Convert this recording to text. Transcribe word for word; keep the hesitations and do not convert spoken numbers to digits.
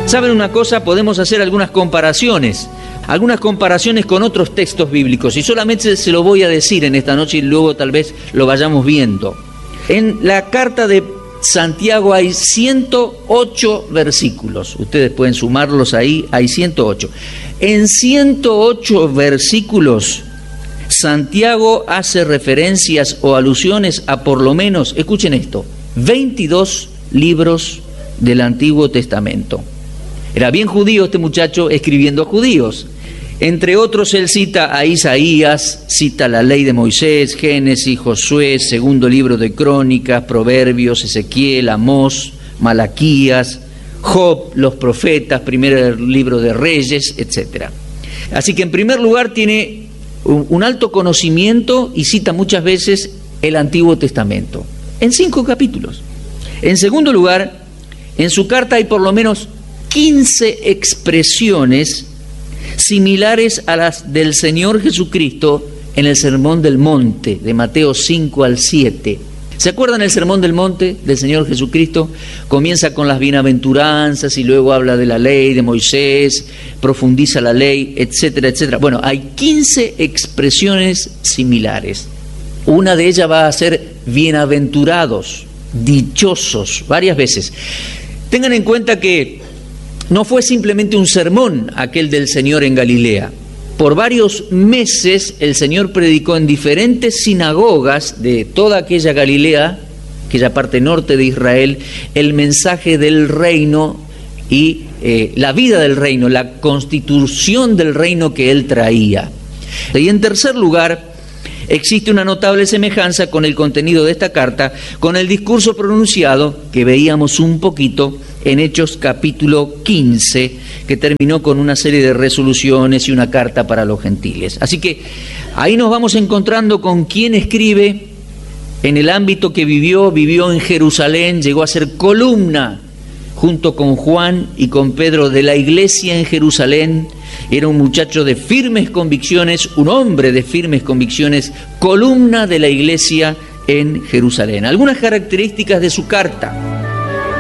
¿Saben una cosa? Podemos hacer algunas comparaciones, algunas comparaciones con otros textos bíblicos, y solamente se lo voy a decir en esta noche y luego tal vez lo vayamos viendo. En la carta de Santiago hay ciento ocho versículos, ustedes pueden sumarlos ahí, hay ciento ocho. En ciento ocho versículos, Santiago hace referencias o alusiones a por lo menos, escuchen esto, veintidós libros del Antiguo Testamento. Era bien judío este muchacho escribiendo a judíos. Entre otros, él cita a Isaías, cita la ley de Moisés, Génesis, Josué, segundo libro de Crónicas, Proverbios, Ezequiel, Amós, Malaquías, Job, los profetas, primer libro de Reyes, etcétera. Así que en primer lugar tiene un alto conocimiento y cita muchas veces el Antiguo Testamento, en cinco capítulos. En segundo lugar, en su carta hay por lo menos quince expresiones similares a las del Señor Jesucristo en el Sermón del Monte, de Mateo cinco al siete. ¿Se acuerdan el Sermón del Monte del Señor Jesucristo? Comienza con las bienaventuranzas y luego habla de la ley de Moisés, profundiza la ley, etcétera, etcétera. Bueno, hay quince expresiones similares. Una de ellas va a ser bienaventurados, dichosos, varias veces. Tengan en cuenta que no fue simplemente un sermón aquel del Señor en Galilea. Por varios meses el Señor predicó en diferentes sinagogas de toda aquella Galilea, aquella parte norte de Israel, el mensaje del reino y eh, la vida del reino, la constitución del reino que Él traía. Y en tercer lugar, existe una notable semejanza con el contenido de esta carta, con el discurso pronunciado que veíamos un poquito en Hechos capítulo quince, que terminó con una serie de resoluciones y una carta para los gentiles. Así que ahí nos vamos encontrando con quien escribe en el ámbito que vivió, vivió en Jerusalén, llegó a ser columna junto con Juan y con Pedro de la iglesia en Jerusalén. Era un muchacho de firmes convicciones, un hombre de firmes convicciones, columna de la iglesia en Jerusalén. Algunas características de su carta.